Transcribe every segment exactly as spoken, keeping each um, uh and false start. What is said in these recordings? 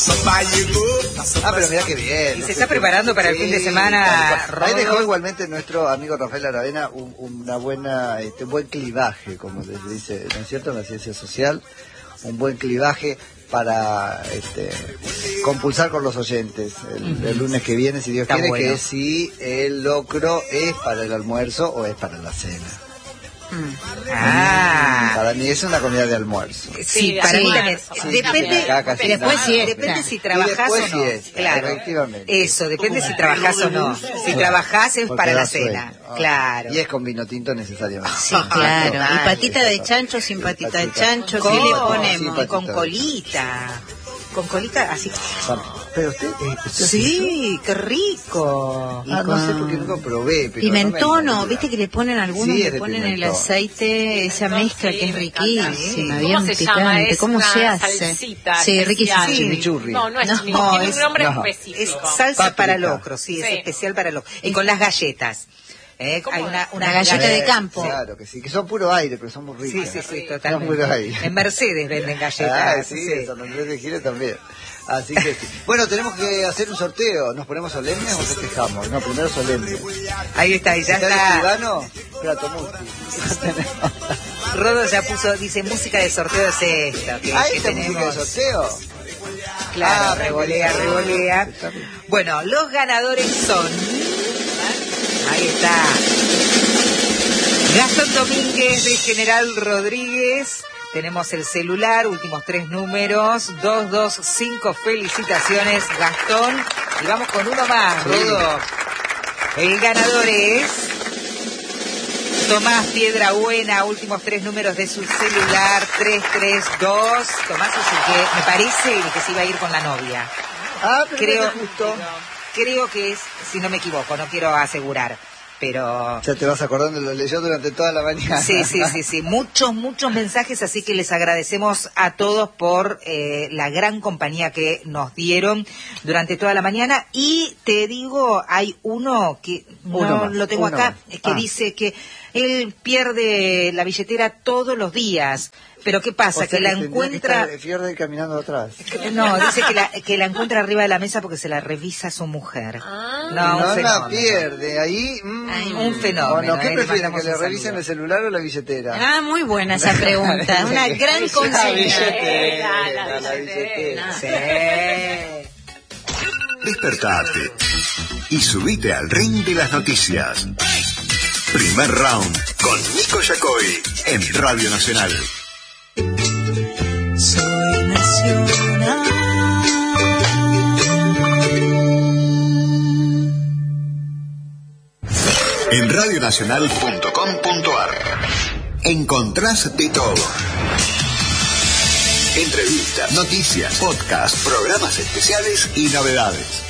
Ah, pero mirá qué bien. Y se está preparando para el sí, fin de semana. Ahí dejó igualmente nuestro amigo Rafael Aravena un, una buena, este, un buen clivaje, como les dice, ¿no es cierto?, en la ciencia social, un buen clivaje para este, compulsar con los oyentes el, el lunes que viene, si Dios está quiere, bueno. Que si el locro es para el almuerzo o es para la cena. Mm. Ah. Para mí es una comida de almuerzo. Sí, sí para sí. mí también. Sí, depende, sí, después si es, depende si trabajás o no. Si es, claro, efectivamente. Eso, depende si trabajás o no. Si trabajás es para la cena. Oh. Claro. Y es con vino tinto necesariamente. Sí, claro. Y patita de chancho sin patita de chancho, ¿qué le ponemos? Con colita. Con colita así. Pero usted, eh, usted sí, qué rico. Ah, no sé porque nunca probé. Pero pimentón, no o viste que le ponen algunos, sí, le ponen el aceite, esa mezcla que es riquísima, bien picante. ¿Cómo se hace? Sí, riquísimo. Chimichurri. No, no es chimichurri, no, tiene un nombre no. específico. Es salsa Paprika. Para locro, sí, sí, es especial para locro. Y con las galletas. ¿Eh? Hay una, una, una galleta de campo. Claro que sí, que son puro aire, pero son muy ricas. Sí, sí, sí, totalmente. En Mercedes venden galletas. Ah, sí, sí. En San Andrés de Giles también. Así que sí. Bueno, tenemos que hacer un sorteo. ¿Nos ponemos solemnes o festejamos? No, primero solemnes. Ahí está, y ya está. ¿Está el escribano? Plato Musti. Rodo ya puso, dice, música de sorteo es esta. Que, ¿Ah, esta tenemos... música de sorteo? Claro, ah, revolea, revolea. Bueno, los ganadores son... Ahí está. Gastón Domínguez de General Rodríguez. Tenemos el celular, últimos tres números, dos dos cinco. Felicitaciones, Gastón. Y vamos con uno más, Rodo. El ganador es Tomás Piedrabuena, últimos tres números de su celular, tres tres dos. Tomás es el que me parece el que se iba a ir con la novia. Ah, pero creo, no justo. Creo que es, si no me equivoco, no quiero asegurar. Pero... Ya te vas acordando, lo leyó durante toda la mañana. Sí, sí, sí, sí. Muchos, muchos mensajes, así que les agradecemos a todos por eh, la gran compañía que nos dieron durante toda la mañana. Y te digo, hay uno que uno no lo tengo acá, más. que ah. dice que él pierde la billetera todos los días. Pero ¿qué pasa? O sea, que, que la encuentra... Que pierde caminando atrás. No, dice que la, que la encuentra arriba de la mesa porque se la revisa su mujer. Ah, no, no un la pierde. Ahí... Mm, Ay, un fenómeno. Bueno, ¿qué eh, prefieren? ¿Que le revisen el celular o la billetera? Ah, muy buena esa pregunta. Una gran consigna. La billetera. La, la, la billetera. Sí. Despertate y subite al ring de las noticias. Primer round con Nico Yacoy en Radio Nacional. Soy nacional. En radio nacional punto com punto a r encontrás de todo. Entrevistas, noticias, podcast, programas especiales y novedades.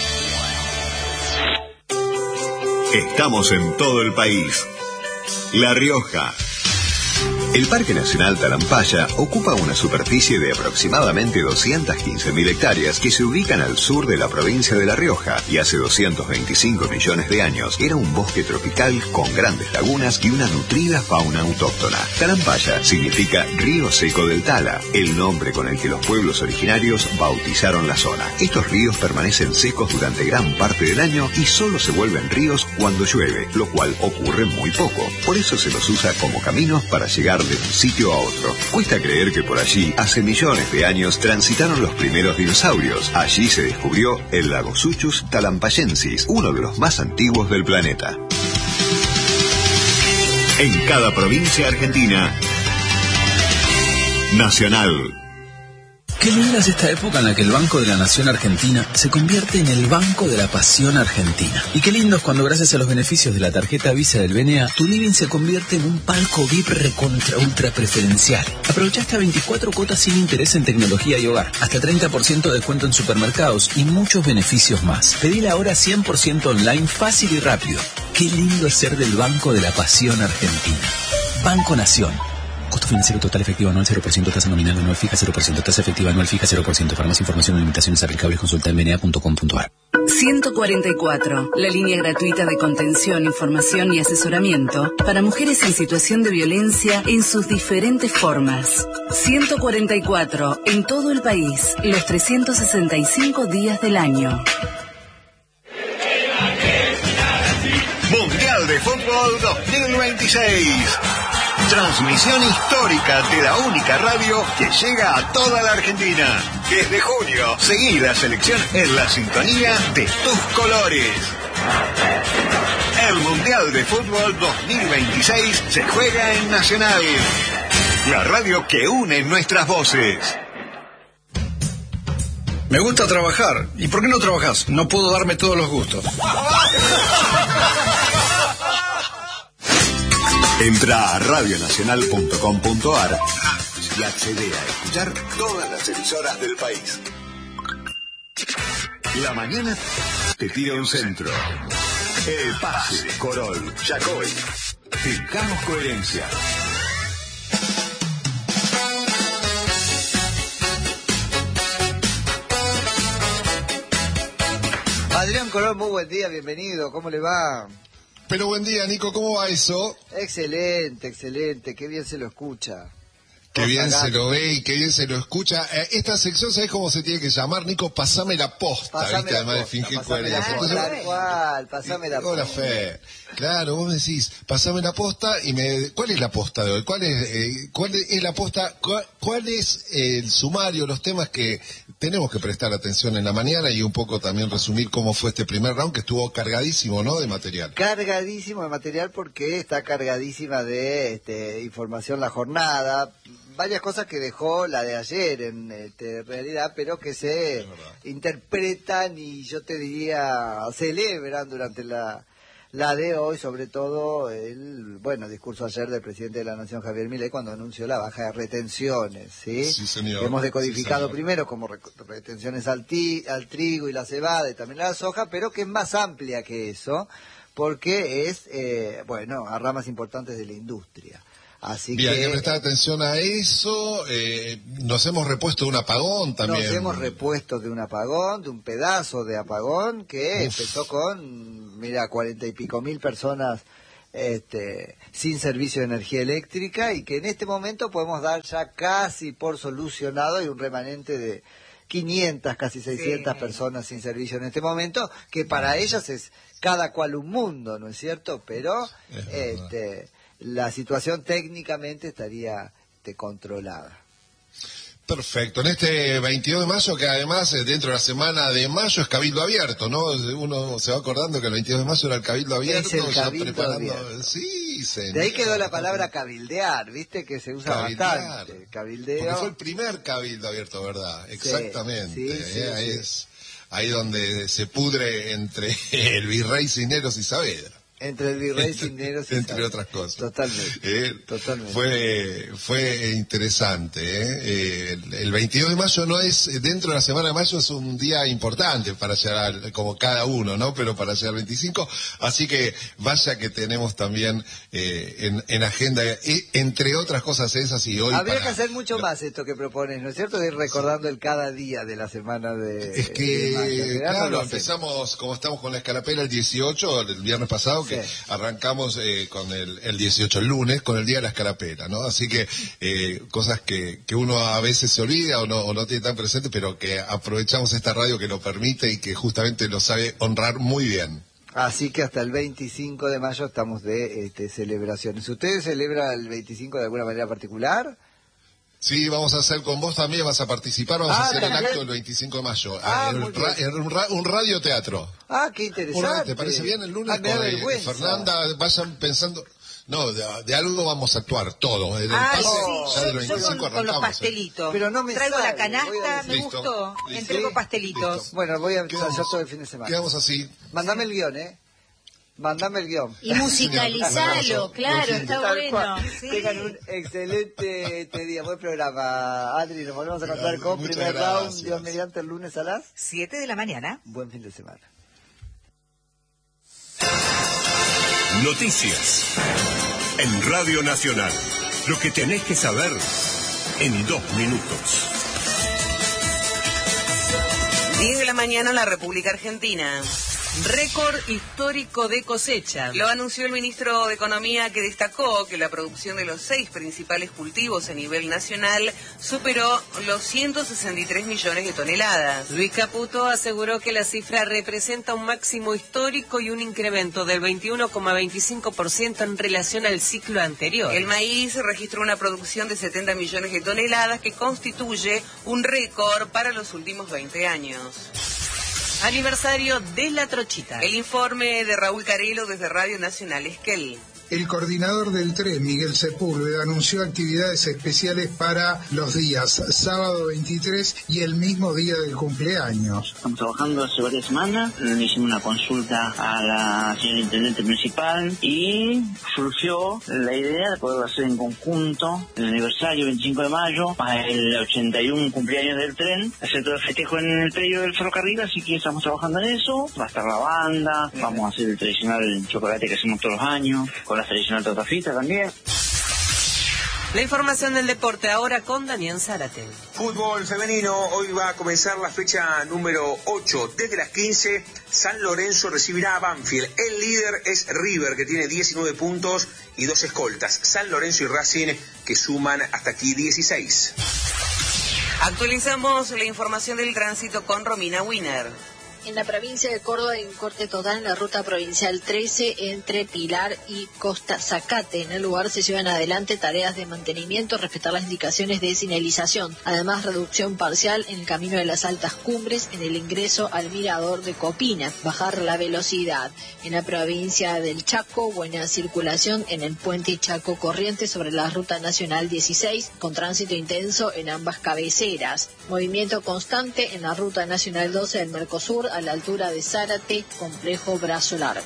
Estamos en todo el país. La Rioja. El Parque Nacional Talampaya ocupa una superficie de aproximadamente doscientas quince mil hectáreas que se ubican al sur de la provincia de La Rioja y hace doscientos veinticinco millones de años era un bosque tropical con grandes lagunas y una nutrida fauna autóctona. Talampaya significa río seco del Tala, el nombre con el que los pueblos originarios bautizaron la zona. Estos ríos permanecen secos durante gran parte del año y solo se vuelven ríos cuando llueve, lo cual ocurre muy poco. Por eso se los usa como caminos para llegar de un sitio a otro. Cuesta creer que por allí, hace millones de años, transitaron los primeros dinosaurios. Allí se descubrió el Lagosuchus talampayensis, uno de los más antiguos del planeta. En cada provincia argentina, Nacional. Qué linda es esta época en la que el Banco de la Nación Argentina se convierte en el Banco de la Pasión Argentina. Y qué lindo es cuando, gracias a los beneficios de la tarjeta Visa del B N A, tu living se convierte en un palco V I P recontra ultra preferencial. Aprovecha hasta veinticuatro cuotas sin interés en tecnología y hogar, hasta treinta por ciento de descuento en supermercados y muchos beneficios más. Pedila ahora cien por ciento online, fácil y rápido. Qué lindo es ser del Banco de la Pasión Argentina. Banco Nación. Costo financiero total efectivo anual cero por ciento, tasa nominal anual fija cero por ciento, tasa efectiva anual fija cero por ciento. Para más información o limitaciones aplicables consulta en b n a punto com punto a r. ciento cuarenta y cuatro, la línea gratuita de contención, información y asesoramiento para mujeres en situación de violencia en sus diferentes formas. ciento cuarenta y cuatro, en todo el país, los trescientos sesenta y cinco días del año. Mundial de Fútbol dos mil veintiséis. Transmisión histórica de la única radio que llega a toda la Argentina. Desde junio, seguí la selección en la sintonía de tus colores. El Mundial de Fútbol dos mil veintiséis se juega en Nacional, la radio que une nuestras voces. Me gusta trabajar. ¿Y por qué no trabajas? No puedo darme todos los gustos. Entra a radio nacional punto com punto a r y accede a escuchar todas las emisoras del país. La mañana te tira un centro. El Pase, Corol, Yacoy. Tengamos coherencia. Adrián Corol, muy buen día, bienvenido, ¿cómo le va? Pero buen día, Nico, ¿cómo va eso? Excelente, excelente, qué bien se lo escucha. Qué bien se lo ve y qué bien se lo escucha. Eh, esta sección, ¿sabés cómo se tiene que llamar, Nico? Pasame la posta, pasame ¿viste? La Además posta, de fingir Tal coherencia. Entonces, cual, pasame la posta. Hola, Fe. Claro, vos decís, pasame la posta y me... ¿Cuál es la posta de hoy? ¿Cuál es, eh, cuál es la posta? ¿Cuál, cuál es el sumario, los temas que tenemos que prestar atención en la mañana y un poco también resumir cómo fue este primer round que estuvo cargadísimo, ¿no? De material. Cargadísimo de material porque está cargadísima de este, información la jornada. Varias cosas que dejó la de ayer en este, realidad, pero que se interpretan y yo te diría celebran durante la, la de hoy, sobre todo el bueno discurso ayer del presidente de la Nación, Javier Milei, cuando anunció la baja de retenciones, ¿sí? Sí, señor. Que hemos decodificado Sí, primero como re retenciones al, ti, al trigo y la cebada y también a la soja, pero que es más amplia que eso, porque es, eh, bueno, a ramas importantes de la industria. Así Bien, que hay que prestar atención a eso. Eh, nos hemos repuesto de un apagón también. Nos hemos repuesto de un apagón, de un pedazo de apagón que Uf. empezó con, mira, cuarenta y pico mil personas este, sin servicio de energía eléctrica y que en este momento podemos dar ya casi por solucionado y un remanente de quinientas, casi seiscientas sí. personas sin servicio en este momento, que para ellas es cada cual un mundo, ¿no es cierto? Pero es este la situación técnicamente estaría este, controlada. Perfecto. En este veintidós de mayo, que además dentro de la semana de mayo es Cabildo Abierto, ¿no? Uno se va acordando que el veintidós de mayo era el Cabildo Abierto. Es el Cabildo ya preparando... Abierto. Sí, señor. De ahí quedó la palabra cabildear, ¿viste? Que se usa cabildear. bastante. Cabildeo. Porque fue el primer Cabildo Abierto, ¿verdad? Exactamente. Sí, sí, ¿eh? sí, ahí sí. es ahí donde se pudre entre el virrey Cisneros y Saavedra. Entre el virrey Cisneros y entre otras cosas. Totalmente. Eh, totalmente. Fue fue interesante. ¿eh? El, el veintidós de mayo no es, dentro de la semana de mayo es un día importante para llegar, al, como cada uno, ¿no? Pero para llegar al veinticinco, así que vaya que tenemos también eh, en, en agenda, eh, entre otras cosas esas y hoy. Habría para, que hacer mucho más esto que propones, ¿no es cierto? De ir recordando el cada día de la semana de... Es que, de claro, no empezamos, como estamos con la escalapela el dieciocho, el viernes pasado, que sí. arrancamos eh, con el, el dieciocho, el lunes, con el día de la escarapela, ¿no? Así que eh, cosas que, que uno a veces se olvida o no, o no tiene tan presente, pero que aprovechamos esta radio que lo permite y que justamente lo sabe honrar muy bien. Así que hasta el veinticinco de mayo estamos de este, celebraciones. ¿Ustedes celebran el veinticinco de alguna manera particular? Sí, vamos a hacer con vos también, vas a participar, vamos ah, a hacer ¿también? el acto el veinticinco de mayo. Ah, el, muy ra, el, un, ra, un radioteatro. Ah, qué interesante. ¿Te parece bien el lunes? Ah, me da con, vergüenza. Fernanda, vayan pensando... No, de, de algo vamos a actuar, todo. Desde ah, el pase, sí, ya yo, del veinticinco yo con, con los pastelitos. Pero no me Traigo sale, la canasta, me listo, gustó. listo. Entrego ¿Sí? pastelitos. Listo. Bueno, voy a empezar quedamos, todo el fin de semana. Quedamos así. Mándame el guión, ¿eh? Mándame el guión. Y musicalizalo, claro, está bueno. Sí. Tengan un excelente este día, buen programa. Adri, nos volvemos a contar con Muchas primer gracias. round, Dios mediante, el lunes a las siete de la mañana. Buen fin de semana. Noticias en Radio Nacional. Lo que tenés que saber en dos minutos. diez de la mañana en la República Argentina. Récord histórico de cosecha. Lo anunció el ministro de Economía, que destacó que la producción de los seis principales cultivos a nivel nacional superó los ciento sesenta y tres millones de toneladas. Luis Caputo aseguró que la cifra representa un máximo histórico y un incremento del veintiuno coma veinticinco por ciento en relación al ciclo anterior. El maíz registró una producción de setenta millones de toneladas, que constituye un récord para los últimos veinte años. Aniversario de La Trochita. El informe de Raúl Carelo desde Radio Nacional Esquel. El coordinador del tren, Miguel Sepúlveda, anunció actividades especiales para los días sábado veintitrés y el mismo día del cumpleaños. Estamos trabajando hace varias semanas, le hicimos una consulta a la señora intendente municipal y surgió la idea de poder hacer en conjunto el aniversario veinticinco de mayo, para el ochenta y uno cumpleaños del tren, hacer todo el festejo en el predio del ferrocarril, así que estamos trabajando en eso. Va a estar la banda, vamos a hacer el tradicional chocolate que hacemos todos los años, con la tradicional torta frita también. La información del deporte ahora con Damián Zárate. Fútbol femenino, hoy va a comenzar la fecha número ocho. Desde las quince, San Lorenzo recibirá a Banfield. El líder es River, que tiene diecinueve puntos y dos escoltas. San Lorenzo y Racing, que suman hasta aquí dieciséis. Actualizamos la información del tránsito con Romina Wiener. En la provincia de Córdoba hay un corte total en la ruta provincial trece entre Pilar y Costa Zacate. En el lugar se llevan adelante tareas de mantenimiento, respetar las indicaciones de señalización. Además, reducción parcial en el camino de las altas cumbres en el ingreso al mirador de Copina. Bajar la velocidad. En la provincia del Chaco, buena circulación en el puente Chaco Corrientes sobre la ruta nacional dieciséis, con tránsito intenso en ambas cabeceras. Movimiento constante en la ruta nacional doce del Mercosur, a la altura de Zárate, complejo Brazo Largo.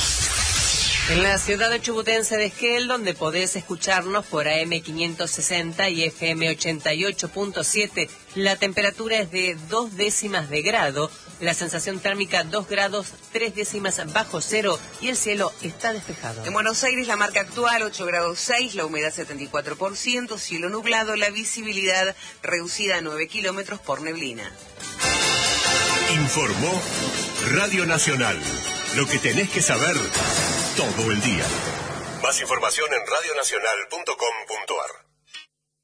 En la ciudad de Chubutense de Esquel, donde podés escucharnos por A M quinientos sesenta y F M ochenta y ocho punto siete, la temperatura es de dos décimas de grado, la sensación térmica dos grados tres décimas bajo cero y el cielo está despejado. En Buenos Aires la marca actual ocho grados seis, la humedad setenta y cuatro por ciento, cielo nublado, la visibilidad reducida a nueve kilómetros por neblina. Informó Radio Nacional. Lo que tenés que saber todo el día. Más información en radionacional punto com punto ar.